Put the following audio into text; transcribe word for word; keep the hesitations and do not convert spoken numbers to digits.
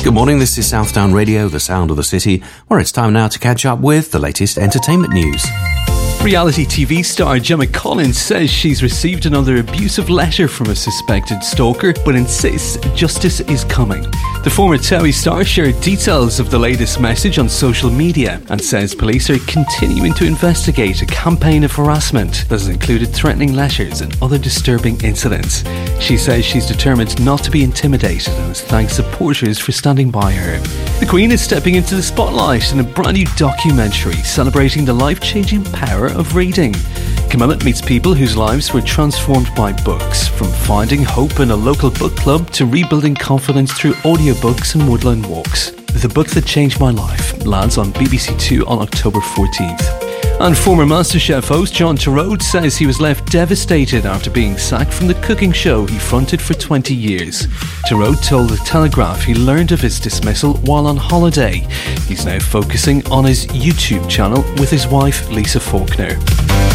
Good morning, this is Southdown Radio, the sound of the city, where it's time now to catch up with the latest entertainment news. Reality T V star Gemma Collins says she's received another abusive letter from a suspected stalker, but insists justice is coming. The former Towie star shared details of the latest message on social media and says police are continuing to investigate a campaign of harassment that has included threatening letters and other disturbing incidents. She says she's determined not to be intimidated and has thanked supporters for standing by her. The Queen is stepping into the spotlight in a brand new documentary celebrating the life-changing power of reading. Camilla meets people whose lives were transformed by books, from finding hope in a local book club to rebuilding confidence through audiobooks and woodland walks. The Book That Changed My Life lands on B B C Two on October fourteenth. And former MasterChef host John Turode says he was left devastated after being sacked from the cooking show he fronted for twenty years. Turode told The Telegraph he learned of his dismissal while on holiday. He's now focusing on his YouTube channel with his wife Lisa Faulkner.